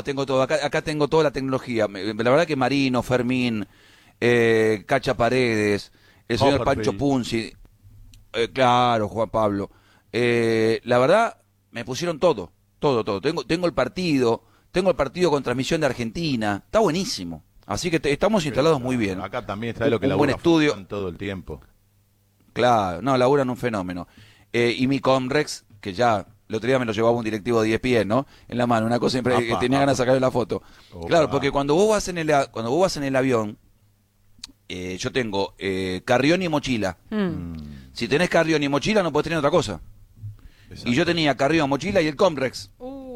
tengo todo. Acá tengo toda la tecnología. La verdad que Marino, Fermín, Cacha Paredes, el señor Pancho Punzi, claro, Juan Pablo. La verdad, me pusieron todo. Tengo el partido con transmisión de Argentina. Está buenísimo. Así que estamos instalados muy bien. Acá también está lo que un buen estudio todo el tiempo. Claro, no, laburan un fenómeno. Y mi Comrex, que ya el otro día me lo llevaba un directivo de ESPN, ¿no? En la mano, una cosa siempre que tenía ganas de sacarle la foto. Claro, porque cuando vos vas en el avión, yo tengo carrión y mochila. Si tenés carrión y mochila no podés tener otra cosa. Exacto. Y yo tenía carrión, mochila y el Comrex.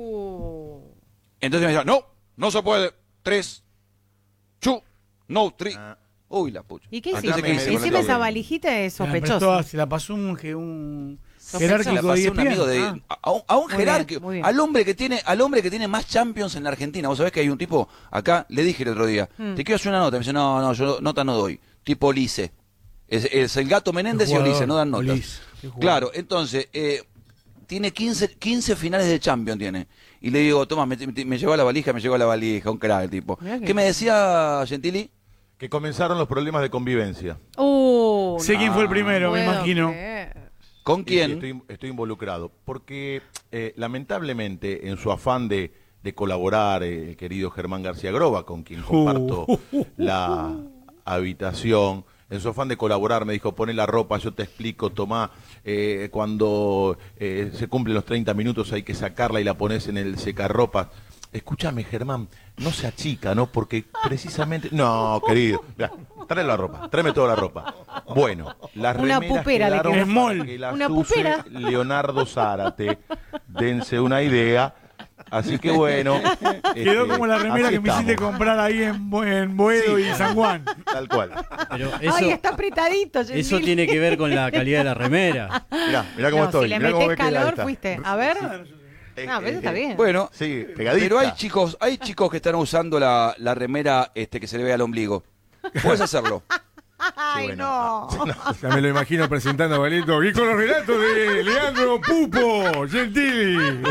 Entonces me decían, no se puede. 3, 2, no, 3. Uy, la pucha. ¿Y qué hiciste? Encima esa valijita es sospechosa. Se la pasó un jerárquico de un amigo a un jerárquico, al hombre que tiene más Champions en la Argentina. Vos sabés que hay un tipo, acá le dije el otro día, te quiero hacer una nota. Me dice, no, yo nota no doy. Tipo Lice. Es el Gato Menéndez y Ulises, no dan notas. Claro, entonces, tiene 15 finales de Champions tiene. Y le digo, toma, me llevó la valija, un crack el tipo. ¿Qué me decía Gentili? Que comenzaron los problemas de convivencia. Sé quién fue el primero, me imagino. ¿Con quién? Estoy involucrado. Porque, lamentablemente, en su afán de colaborar, el querido Germán García Groba, con quien comparto la habitación, en su afán de colaborar me dijo, poné la ropa, yo te explico, tomá, cuando se cumplen los 30 minutos hay que sacarla y la pones en el secarropas. Escúchame, Germán, no se achica, ¿no? Porque precisamente... No, querido, trae la ropa, tráeme toda la ropa. Bueno, las remeras quedaron que las use Leonardo Zárate. Dense una idea. Así que bueno. Quedó como la remera que me hiciste comprar ahí en Boedo y San Juan. Tal cual. Pero eso, ay, está apretadito. Eso tiene que ver con la calidad de la remera. Mirá cómo estoy. Si le metés calor, fuiste. A ver. No, pero está bien. Bueno, sí, pegadita. Pero hay chicos que están usando la remera que se le ve al ombligo. Puedes hacerlo. Ay, bueno. No. Ya me lo imagino presentando a Valito. Y con los relatos de Leandro Pupo Gentili.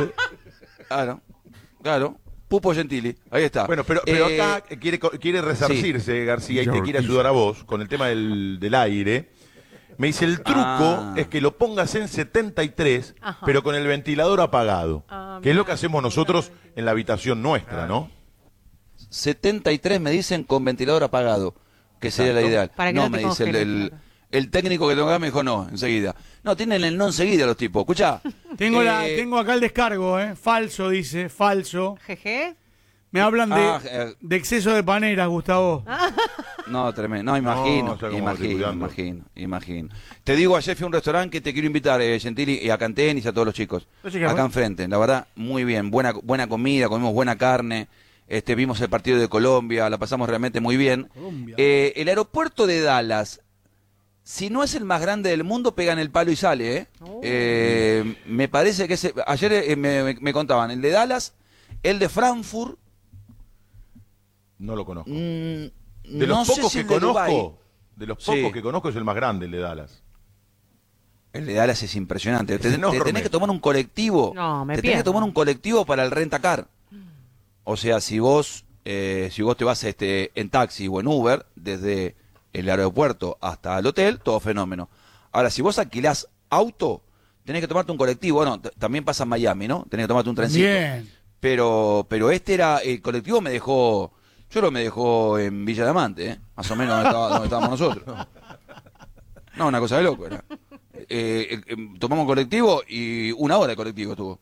Claro. Pupo Gentili. Ahí está. Bueno, pero acá quiere resarcirse, García, y te quiere ayudar a vos con el tema del aire. Me dice, el truco es que lo pongas en 73, pero con el ventilador apagado. Que es lo que hacemos nosotros en la habitación nuestra, ¿no? 73 me dicen con ventilador apagado, que sería la ideal. No, me dice el técnico que tengo acá me dijo no, enseguida. No, tienen el no enseguida los tipos. Escuchá. Tengo acá el descargo, falso, dice, falso. Jeje. Me hablan de exceso de paneras, Gustavo. No, tremendo. No, imagino. Te digo, ayer fui a un restaurante que te quiero invitar, Gentili, y a Cantenis y a todos los chicos. Acá enfrente, la verdad, muy bien. Buena comida, comimos buena carne. Vimos el partido de Colombia, la pasamos realmente muy bien. El aeropuerto de Dallas, si no es el más grande del mundo, pegan el palo y sale, me parece que ayer me contaban, el de Dallas, el de Frankfurt. No lo conozco. De los pocos que conozco es el más grande, el de Dallas. El de Dallas es impresionante. Te tenés que tomar un colectivo. Tenés que tomar un colectivo para el rentacar. O sea, si vos te vas en taxi o en Uber, desde el aeropuerto hasta el hotel, todo fenómeno. Ahora, si vos alquilás auto, tenés que tomarte un colectivo. Bueno, también pasa en Miami, ¿no? Tenés que tomarte un trencito. Bien. Pero el colectivo me dejó en Villa Diamante, más o menos donde estábamos nosotros. No, una cosa de loco era. Tomamos colectivo y 1 hora de colectivo estuvo.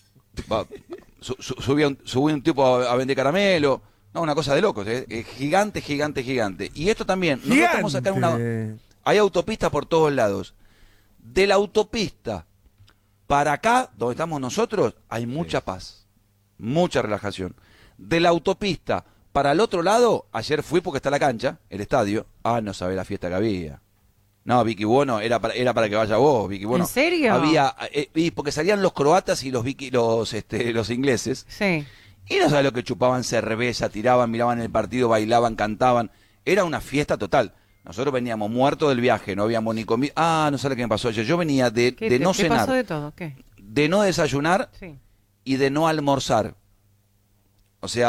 Subí un tipo a vender caramelo. No, una cosa de locos, gigante. Y esto también, nosotros estamos acá hay autopistas por todos lados. De la autopista para acá, donde estamos nosotros, hay mucha paz, mucha relajación. De la autopista para el otro lado, ayer fui porque está la cancha, el estadio. No sabe la fiesta que había. No, Vicky Bueno, era para que vaya vos, Vicky Bueno. ¿En serio? Había, porque salían los croatas y los ingleses. Sí. Y no sabes lo que chupaban cerveza, tiraban, miraban el partido, bailaban, cantaban. Era una fiesta total. Nosotros veníamos muertos del viaje, no habíamos ni comido. No sé qué me pasó ayer. Yo venía de no cenar. ¿Qué pasó de todo? ¿Qué? De no desayunar y de no almorzar. O sea,